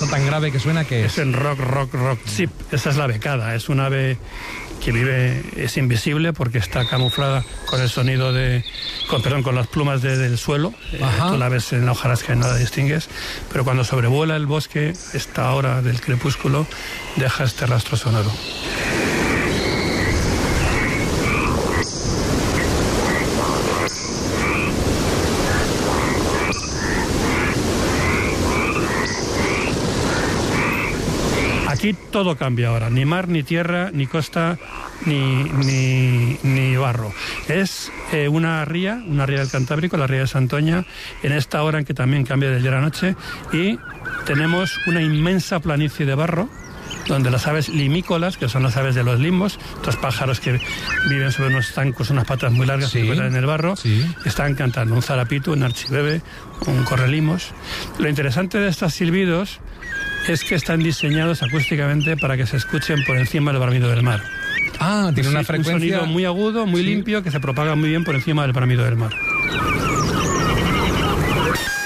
Eso tan grave que suena, que es el rock chip. Esa es la becada, es un ave que es invisible porque está camuflada con el sonido con las plumas del suelo. Tú la ves en la hojarasca y no la distingues, pero cuando sobrevuela el bosque, esta hora del crepúsculo, deja este rastro sonoro. Aquí todo cambia ahora, ni mar, ni tierra, ni costa, ni barro. Es una ría del Cantábrico, la ría de Santoña, en esta hora en que también cambia del día a la noche, y tenemos una inmensa planicie de barro, donde las aves limícolas, que son las aves de los limbos, estos pájaros que viven sobre unos zancos, unas patas muy largas que vuelan en el barro, están cantando un zarapito, un archibebe, un correlimos. Lo interesante de estos silbidos es que están diseñados acústicamente para que se escuchen por encima del bramido del mar. Tiene una frecuencia... Un sonido muy agudo, muy limpio, que se propaga muy bien por encima del bramido del mar.